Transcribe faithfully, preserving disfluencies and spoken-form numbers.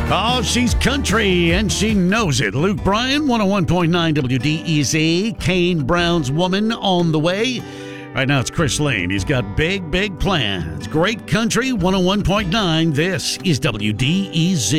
Oh, she's country, and she knows it. Luke Bryan, one oh one point nine W D E Z. Kane Brown's Woman on the way. Right now it's Chris Lane. He's got big, big plans. Great country, one oh one point nine. This is W D E Z.